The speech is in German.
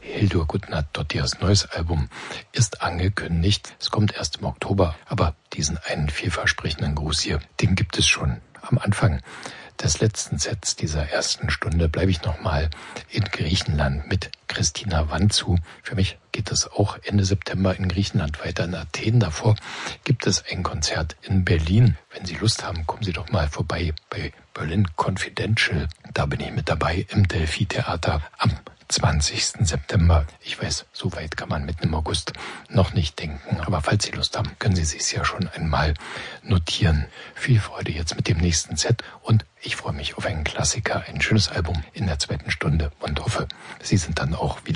Hildur Gudnadottirs neues Album ist angekündigt. Es kommt erst im Oktober, aber diesen einen vielversprechenden Gruß hier, den gibt es schon. Am Anfang des letzten Sets dieser ersten Stunde bleibe ich nochmal in Griechenland mit Christina Vanzou. Für mich geht es auch Ende September in Griechenland weiter, in Athen. Davor gibt es ein Konzert in Berlin. Wenn Sie Lust haben, kommen Sie doch mal vorbei bei Berlin Confidential. Da bin ich mit dabei im Delphi-Theater am 20. September. Ich weiß, so weit kann man mitten im August noch nicht denken. Aber falls Sie Lust haben, können Sie sich ja schon einmal notieren. Viel Freude jetzt mit dem nächsten Set und ich freue mich auf einen Klassiker, ein schönes Album in der zweiten Stunde und hoffe, Sie sind dann auch wieder